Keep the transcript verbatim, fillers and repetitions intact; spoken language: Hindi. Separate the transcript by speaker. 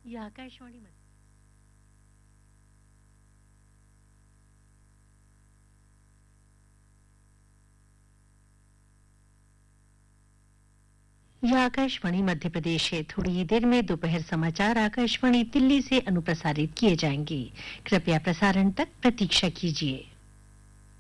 Speaker 1: ये आकाशवाणी मध्य यह आकाशवाणी मध्य प्रदेश है। थोड़ी देर में दोपहर समाचार आकाशवाणी दिल्ली से अनुप्रसारित किए जाएंगे। कृपया प्रसारण तक प्रतीक्षा कीजिए।